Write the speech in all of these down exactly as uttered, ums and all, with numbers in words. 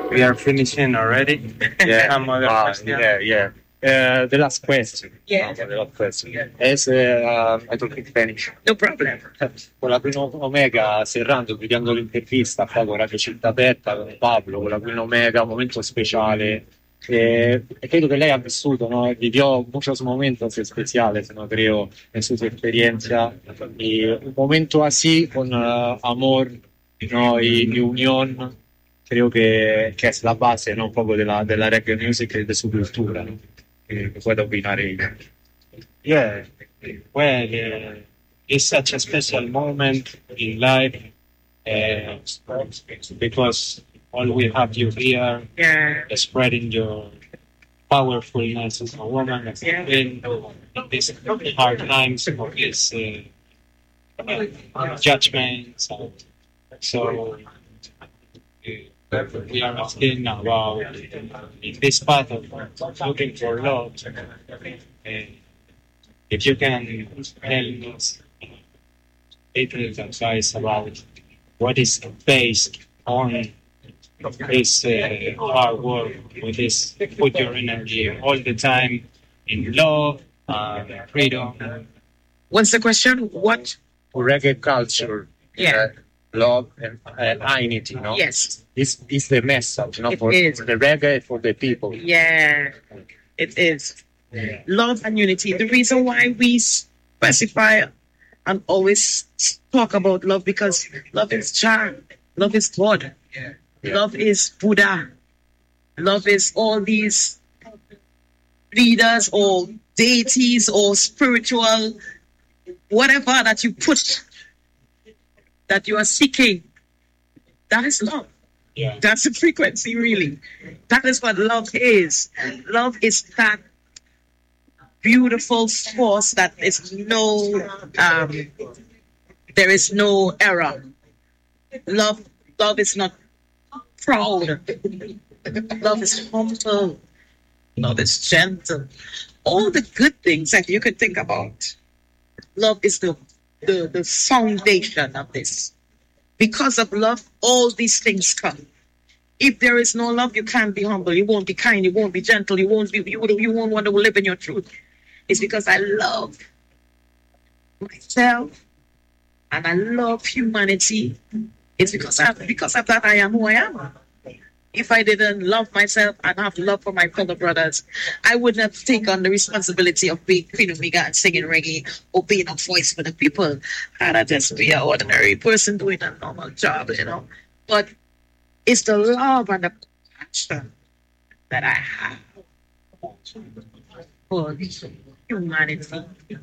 We are finishing already. Yeah. Some other Ah, question? yeah, yeah. Uh, the last question. Yeah. No, the last question. Is, uh, I talk in Spanish. No problem. Con la Queen Omega, Serrando, chiudendo l'intervista qua con Radio Città Aperta, con Pablo, con la Queen Omega, un momento speciale. Eh, e credo que lei ha vissuto, ¿no? Vivió muchos momentos especiales, ¿no? Creo, en su experiencia. Y un momento así, con uh, amor, ¿no? y, y unión, creo que, que es la base, ¿no? Un poco de la, de la reggae music y de su cultura, ¿no? Que, que puede opinar ella. Yeah. Well, uh, it's such a special moment in life uh, because all we have you here, Yeah. uh, spreading your powerfulness as a woman, as a Yeah. queen, in these hard times of these uh, uh, judgments. And so uh, we are asking about in this path of looking for love. Uh, if you can tell us little advice about what is based on this uh, hard work, with this put your energy all the time in love, uh, freedom. What's the question? What? Reggae culture, Yeah. uh, love and uh, unity, no? Yes. This is the message, no? It For, is. for the reggae, for the people. Yeah. It is. Love and unity. The reason why we specify and always talk about love, because love is Jah, love is God, Yeah. love is Buddha, love is all these leaders or deities or spiritual whatever that you put, that you are seeking. That is love. Yeah. That's the frequency, really. That is what love is. Love is that beautiful force that is no, um, there is no error. Love, love is not proud. Love is humble. Love is gentle. All the good things that you could think about. Love is the, the, the foundation of this. Because of love, all these things come. If there is no love, you can't be humble. You won't be kind. You won't be gentle. You won't be. You, you won't want to live in your truth. It's because I love myself and I love humanity. It's because of, because of that I am who I am. If I didn't love myself and have love for my fellow brothers, I wouldn't have taken the responsibility of being Queen Omega and singing reggae or being a voice for the people. I'd just be an ordinary person doing a normal job, you know. But it's the love and the passion that I have for humanity.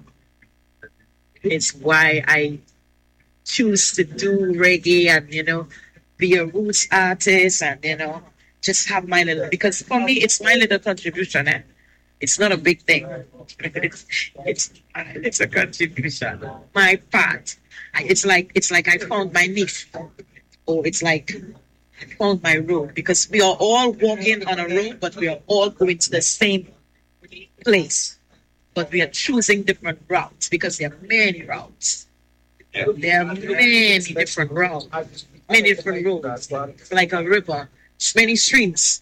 It's why I choose to do reggae and, you know, be a roots artist and, you know, just have my little, because for me, it's my little contribution. Eh? It's not a big thing. It's, it's, it's a contribution. My part. I- It's like, it's like I found my niche. Or it's like I found my road, because we are all walking on a road, but we are all going to the same place. But we are choosing different routes because there are many routes. There are many different routes, many different roads. It's like a river, many streams.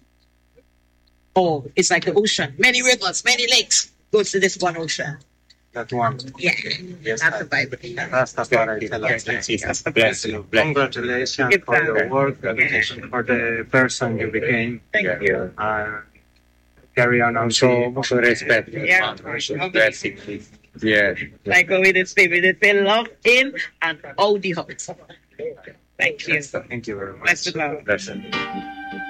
Oh, it's like the ocean. Many rivers, many lakes go to this one ocean. That one. Yeah, that's the Bible. That's the part. Yes, bless you, bless you. Congratulations Give for your thanks. work, for the person you became. Thank you. Uh, carry on. Mucho, mucho respeto. Yeah. Bless you. Yeah. Like with this baby, they say love in and out the house. Thank you. Thank you very much. Blessed love. Bless you.